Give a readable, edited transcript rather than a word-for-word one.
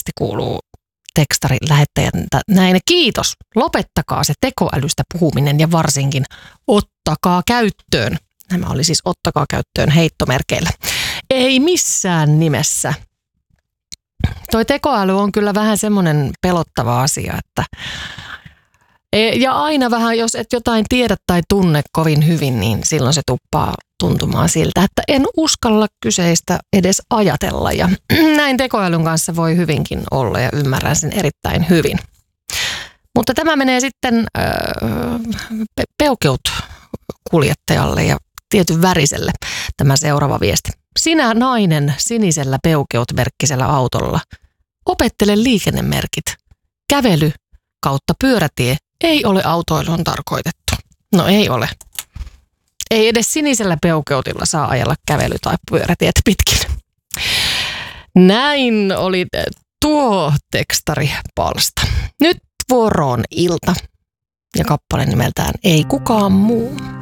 viesti kuuluu tekstarin lähettäjältä näin. Kiitos, lopettakaa se tekoälystä puhuminen ja varsinkin ottakaa käyttöön. Nämä oli siis ottakaa käyttöön heittomerkeillä. Ei missään nimessä. Toi tekoäly on kyllä vähän semmoinen pelottava asia, että ja aina vähän, jos et jotain tiedä tai tunne kovin hyvin, niin silloin se tuppaa tuntumaan siltä, että en uskalla kyseistä edes ajatella. Ja näin tekoälyn kanssa voi hyvinkin olla ja ymmärrän sen erittäin hyvin. Mutta tämä menee sitten Peukeut-kuljettajalle ja tietyn väriselle tämä seuraava viesti. Sinä nainen sinisellä Peukeut-merkkisellä autolla. Opettele liikennemerkit. Kävely kautta pyörätie ei ole autoiluun tarkoitettu. No ei ole. Ei edes sinisellä Peukeutilla saa ajella kävely- tai pyörätiet pitkin. Näin oli tuo tekstaripalsta. Nyt vuoroon ilta ja kappale nimeltään Ei kukaan muu.